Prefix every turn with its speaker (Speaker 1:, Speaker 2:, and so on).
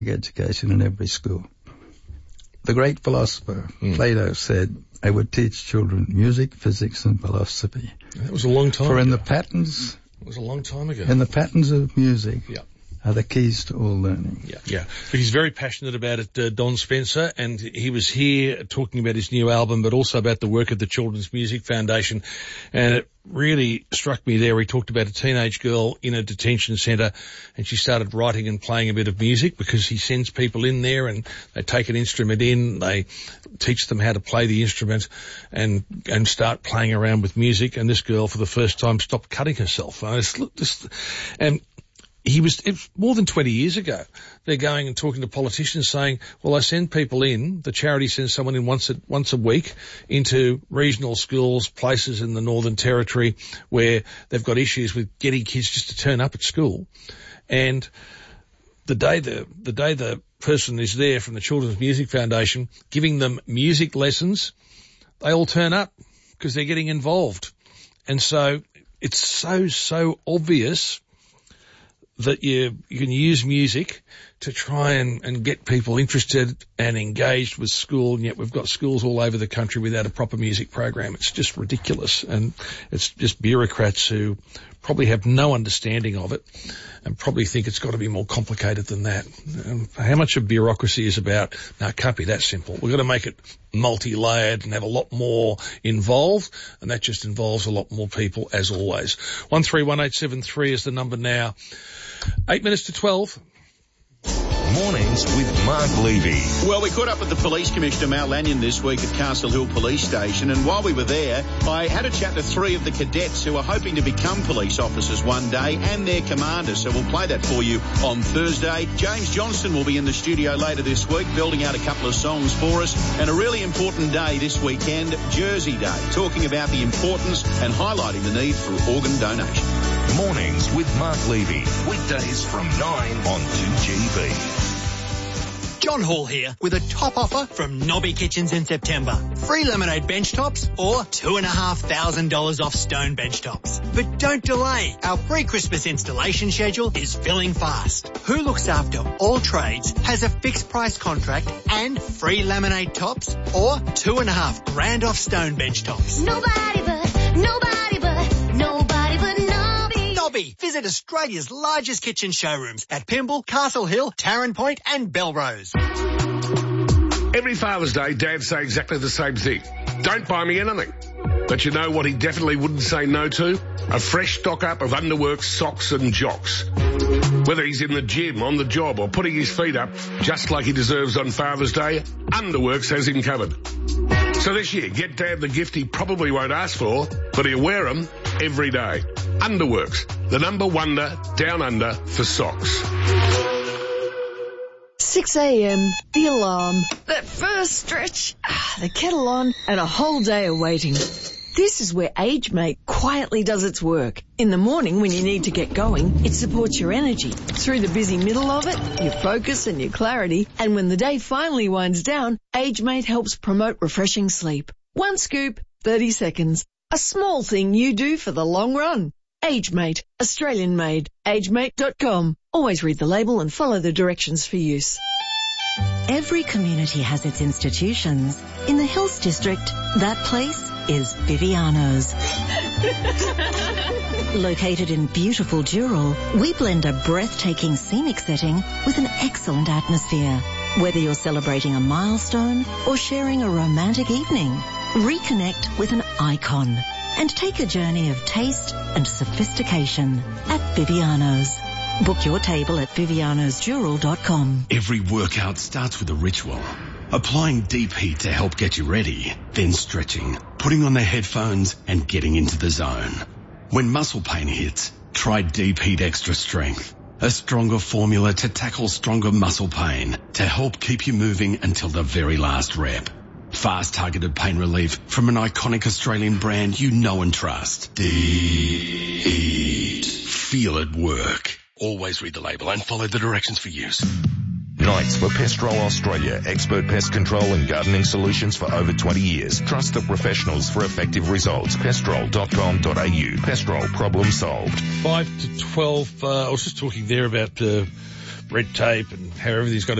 Speaker 1: education in every school. The great philosopher Plato said, I would teach children music, physics, and philosophy.
Speaker 2: That was a long time
Speaker 1: ago.
Speaker 2: in
Speaker 1: the patterns...
Speaker 2: It was a long time ago.
Speaker 1: And the patterns of music
Speaker 2: Yeah.
Speaker 1: are the keys to all learning.
Speaker 2: Yeah. But he's very passionate about it, Don Spencer, and he was here talking about his new album, but also about the work of the Children's Music Foundation. And it really struck me there. He talked about a teenage girl in a detention centre, and she started writing and playing a bit of music because he sends people in there and they take an instrument in, they teach them how to play the instrument and start playing around with music. And this girl, for the first time, stopped cutting herself. And it was more than 20 years ago. They're going and talking to politicians saying, well, I send people in, the charity sends someone in once a week into regional schools, places in the Northern Territory where they've got issues with getting kids just to turn up at school. And the day the person is there from the Children's Music Foundation giving them music lessons, they all turn up because they're getting involved. And so it's so obvious that you can use music to try and get people interested and engaged with school, and yet we've got schools all over the country without a proper music program. It's just ridiculous, and it's just bureaucrats who probably have no understanding of it and probably think it's got to be more complicated than that. How much of bureaucracy is about, no, it can't be that simple. We've got to make it multi-layered and have a lot more involved, and that just involves a lot more people, as always. 131873 is the number now. 8 minutes to 12.
Speaker 3: Mornings with Mark Levy.
Speaker 4: Well, we caught up with the Police Commissioner, Mal Lanyon, this week at Castle Hill Police Station, and while we were there, I had a chat to 3 of the cadets who are hoping to become police officers one day and their commanders, so we'll play that for you on Thursday. James Johnston will be in the studio later this week, building out a couple of songs for us, and a really important day this weekend, Jersey Day, talking about the importance and highlighting the need for organ donation.
Speaker 3: Mornings with Mark Levy. Weekdays from 9 on 2GB.
Speaker 5: John Hall here with a top offer from Nobby Kitchens in September. Free laminate bench tops or $2,500 off stone bench tops. But don't delay. Our pre-Christmas installation schedule is filling fast. Who Looks After All Trades has a fixed price contract and free laminate tops or $2,500 off stone bench tops.
Speaker 6: Nobody but
Speaker 5: Nobby. Visit Australia's largest kitchen showrooms at Pymble, Castle Hill, Tarrant Point and Belrose.
Speaker 7: Every Father's Day, dads say exactly the same thing. Don't buy me anything. But you know what he definitely wouldn't say no to? A fresh stock-up of Underworks socks and jocks. Whether he's in the gym, on the job or putting his feet up, just like he deserves on Father's Day, Underworks has him covered. So this year, get Dad the gift he probably won't ask for, but he'll wear them every day. Underworks, the number wonder down under for socks.
Speaker 8: 6 a.m, the alarm, that first stretch, the kettle on, and a whole day of waiting. This is where AgeMate quietly does its work. In the morning when you need to get going, it supports your energy. Through the busy middle of it, your focus and your clarity. And when the day finally winds down, AgeMate helps promote refreshing sleep. 1 scoop, 30 seconds. A small thing you do for the long run. AgeMate, Australian made. AgeMate.com. Always read the label and follow the directions for use.
Speaker 9: Every community has its institutions. In the Hills District, that place is Viviano's. Located in beautiful Dural, we blend a breathtaking scenic setting with an excellent atmosphere. Whether you're celebrating a milestone or sharing a romantic evening, reconnect with an icon and take a journey of taste and sophistication at Viviano's. Book your table at vivianosdural.com.
Speaker 10: Every workout starts with a ritual. Applying deep heat to help get you ready, then stretching, putting on the headphones and getting into the zone. When muscle pain hits, try Deep Heat Extra Strength, a stronger formula to tackle stronger muscle pain to help keep you moving until the very last rep. Fast targeted pain relief from an iconic Australian brand you know and trust. Deep Heat. Feel it work. Always read the label and follow the directions for use.
Speaker 3: Knights for Pestrol Australia, expert pest control and gardening solutions for over 20 years. Trust the professionals for effective results. Pestrol.com.au. Pestrol, problem solved.
Speaker 2: 5 to 12, I was just talking there about red tape and how everything's got to